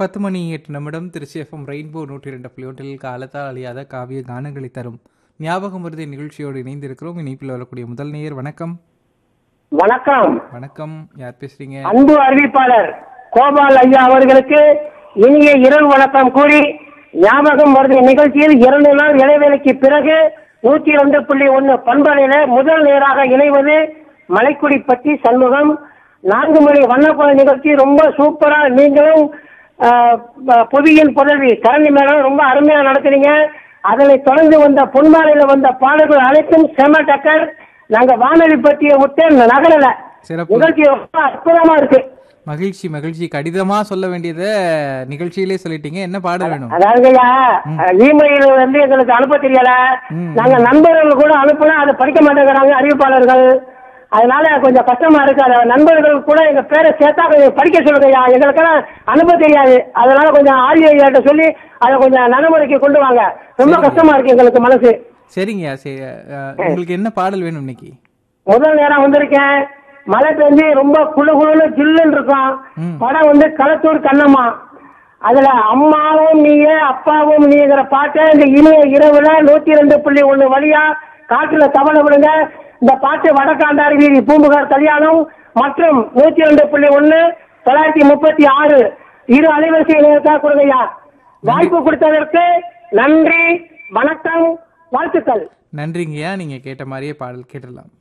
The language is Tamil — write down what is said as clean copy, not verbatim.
10 மணி 8 நிமிடம் திருச்சி எஃப்எம் ரெயின்போ 102.1 காலத்தால் அழியாத காவிய கானங்களை தரும் ஞாபகம் வருதை நிகழ்ச்சியோடு இணைந்திருக்கிறோம். இணைப்பில் வரக்கூடிய முதல் நேயர். வணக்கம். வணக்கம். வணக்கம், யார் பேசுறீங்க? அன்பு அறிவிப்பாளர் கோபால் ஐயா அவர்களுக்கு இனிய இரவு வணக்கம் கூறி ஞாபகம் வருது நிகழ்ச்சியில் 2 நாள் இடைவேளைக்கு பிறகு 102.1 பண்பலையில முதல் நேராக இணைவது மலைக்குடிப்பட்டி சண்முகம். 4 மணி வண்ணப்பட நிகழ்ச்சி ரொம்ப சூப்பரா, நீங்களும் புவியின் புதல்வி கரணி மேடம் ரொம்ப அருமையா நடத்துறீங்க. அதனை தொடர்ந்து வந்த பொன்மாலையில வந்த பாடல்கள் அனைத்தும் செம டக்கர். நாங்க வானொலி பற்றிய விட்டு நகரல, நிகழ்ச்சி ரொம்ப அற்புதமா இருக்கு. மகிழ்ச்சி மகிழ்ச்சி. கடிதமா சொல்ல வேண்டியத நிகழ்ச்சியிலே சொல்லிட்டீங்க. என்ன பாட வேணும்? அதாவதுயா, இமெயில் வந்து எங்களுக்கு அனுப்ப தெரியல. நாங்க நண்பர்கள் கூட அனுப்புனா அதை படிக்க மாட்டேங்கிறாங்க அறிவிப்பாளர்கள். அதனால கொஞ்சம் கஷ்டமா இருக்கு. அத நண்பர்கள் கூட எங்க பேரை சேர்த்தா கொஞ்சம் படிக்க சொல்லுங்கய்யா, எங்களுக்கெல்லாம் அனுப்ப தெரியாது. அதனால கொஞ்சம் ஆர்ஐ சொல்லி அதை கொஞ்சம் நடைமுறைக்கு கொண்டு வாங்க. ரொம்ப கஷ்டமா இருக்கு எங்களுக்கு மனசு. சரிங்கய்யா, சரி. உங்களுக்கு என்ன பாடல் வேணும் இன்னைக்கு? முதல் நேரம் வந்திருக்கேன், மழை பெஞ்சு ரொம்ப குழு குழுன்னு ஜில்லுன்னு இருக்கும். படம் வந்து களத்தூர் கண்ணம்மா. அதுல அம்மாவும் நீயே அப்பாவும் நீங்கிற பாட்டை இந்த இனிய இரவுல 102.1 வழியா காற்றுல தவணை விடுங்க. இந்த பாட்டு வடக்காண்டாரி வீதி பூம்புகார் கல்யாணம் மற்றும் 102.1 936 இரு அலைவரிசை நிலையத்தான் கொடுங்கய்யா. வாய்ப்பு கொடுத்ததற்கு நன்றி, வணக்கம், வாழ்த்துக்கள். நன்றிங்கய்யா. நீங்க கேட்ட மாதிரியே பாடல் கேட்டுடலாம்.